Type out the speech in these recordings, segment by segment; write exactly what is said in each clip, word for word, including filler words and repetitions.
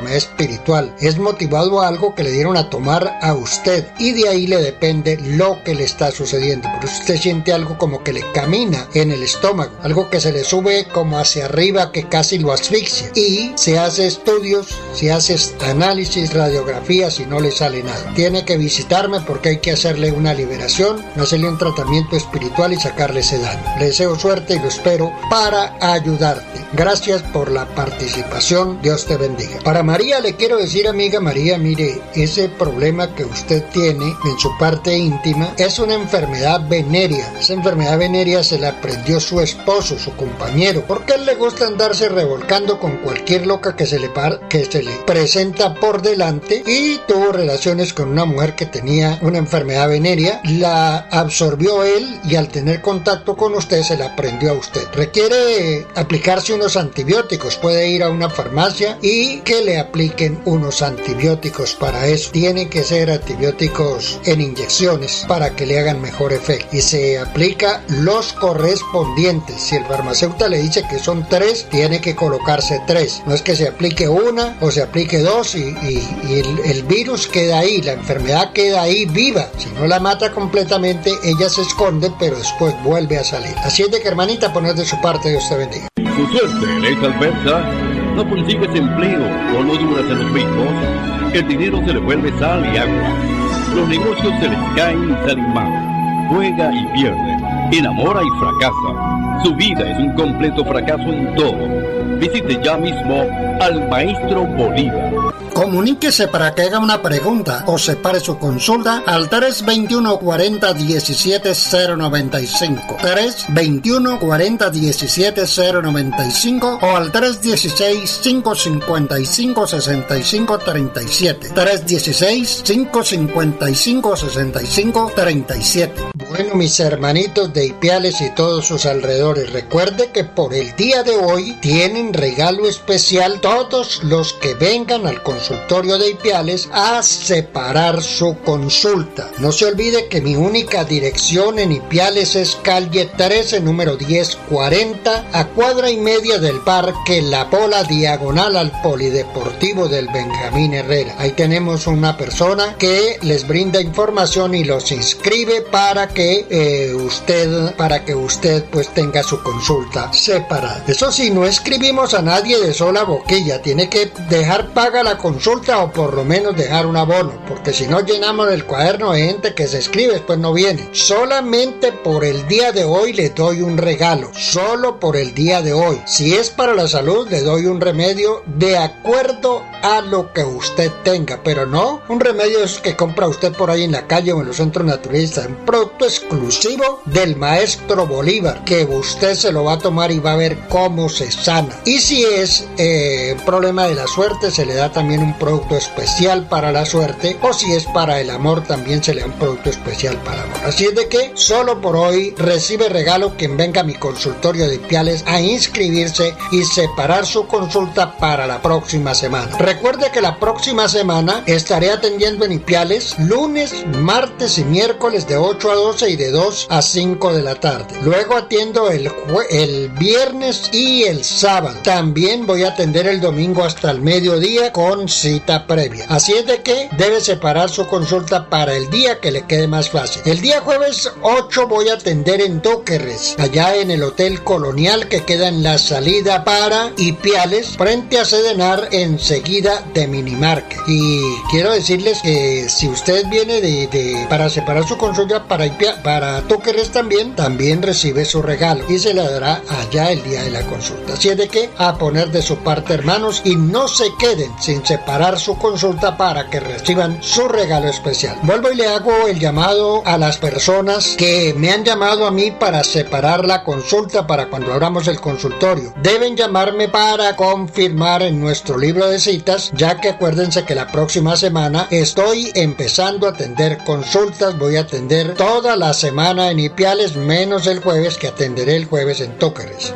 enfermedad espiritual, es motivado a algo que le dieron a tomar a usted y de ahí le depende lo que le está sucediendo. Por eso usted siente algo como que le camina en el estómago, algo que se le sube como hacia arriba que casi lo asfixia, y se hace estudios, se hace análisis, radiografías y no le sale nada. Tiene que visitarme porque hay que hacerle una liberación, hacerle un tratamiento espiritual y sacarle ese daño. Le deseo suerte y lo espero para ayudarte. Gracias por la participación, Dios te bendiga. Para María le quiero decir, amiga María, mire, ese problema que usted tiene en su parte íntima es una enfermedad venérea. Esa enfermedad venérea se la aprendió su esposo, su compañero, porque a él le gusta andarse revolcando con cualquier loca que se le par, que se le presenta por delante, y tuvo relaciones con una mujer que tenía una enfermedad venérea, la absorbió él y al tener contacto con usted se la aprendió a usted. Requiere aplicarse unos antibióticos, puede ir a una farmacia y que le apliquen unos antibióticos para eso. Tienen que ser antibióticos en inyecciones para que le hagan mejor efecto y se aplica los correspondientes. Si el farmacéutico le dice que son tres, tiene que colocarse tres, no es que se aplique una o se aplique dos y, y, y el, el virus queda ahí, la enfermedad queda ahí viva. Si no la mata completamente, ella se esconde pero después vuelve a salir. Así es de que, hermanita, poner de su parte, Dios te bendiga. Tu suerte es adversa, no consigues empleo o no duras en los mismos, el dinero se le vuelve sal y agua, los negocios se les caen y salen mal, juega y pierde, enamora y fracasa, su vida es un completo fracaso en todo. Visite ya mismo al Maestro Bolívar. Comuníquese para que haga una pregunta o separe su consulta al tres veintiuno cuarenta diecisiete cero noventa y cinco, tres veintiuno cuarenta diecisiete cero noventa y cinco o al tres dieciséis cinco cincuenta y cinco sesenta y cinco treinta y siete, tres dieciséis cinco cincuenta y cinco sesenta y cinco treinta y siete. Bueno, mis hermanitos de Ipiales y todos sus alrededores, recuerde que por el día de hoy tienen regalo especial todos los que vengan al consultorio de Ipiales a separar su consulta. No se olvide que mi única dirección en Ipiales es calle trece, número diez cuarenta, a cuadra y media del Parque La Pola, diagonal al Polideportivo del Benjamín Herrera. Ahí tenemos una persona que les brinda información y los inscribe para que eh, usted, para que usted pues tenga su consulta separada. Eso sí, no escribimos a nadie de sola boquilla, tiene que dejar paga la consulta o por lo menos dejar un abono, porque si no llenamos el cuaderno de gente que se escribe, después no viene. Solamente por el día de hoy le doy un regalo, solo por el día de hoy. Si es para la salud, le doy un remedio de acuerdo a lo que usted tenga, pero no un remedio es que compra usted por ahí en la calle o en los centros naturalistas, un producto exclusivo del Maestro Bolívar, que usted se lo va a tomar y va a ver cómo se sana. Y si es eh, un problema de la suerte, se le da también un producto especial para la suerte, o si es para el amor, también se le da un producto especial para amor. Así es de que solo por hoy recibe regalo quien venga a mi consultorio de Ipiales a inscribirse y separar su consulta para la próxima semana. Recuerde que la próxima semana estaré atendiendo en Ipiales lunes, martes y miércoles de ocho a doce y de dos a cinco de la tarde. Luego atiendo el, jue- el viernes y el sábado. También voy a atender el domingo hasta el mediodía con cita previa. Así es de que debe separar su consulta para el día que le quede más fácil. El día jueves ocho voy a atender en Tóqueres, allá en el Hotel Colonial que queda en la salida para Ipiales, frente a Sedenar, enseguida de Minimarket. Y quiero decirles que si usted viene de, de para separar su consulta para Ipia, para Tóqueres también, también recibe su regalo y se le dará allá el día de la consulta. Así es de que a poner de su parte, hermanos, y no se queden sin separar su consulta para que reciban su regalo especial. Vuelvo y le hago el llamado a las personas que me han llamado a mí para separar la consulta para cuando abramos el consultorio. Deben llamarme para confirmar en nuestro libro de citas, ya que acuérdense que la próxima semana estoy empezando a atender consultas. Voy a atender toda la semana en Ipiales, menos el jueves, que atenderé el jueves en Tóqueres.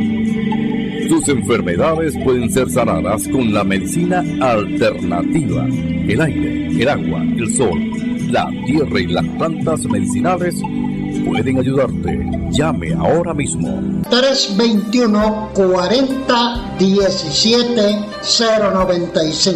Sus enfermedades pueden ser sanadas con la medicina alternativa. El aire, el agua, el sol, la tierra y las plantas medicinales pueden ayudarte. Llame ahora mismo. tres veintiuno cuarenta diecisiete cero noventa y cinco.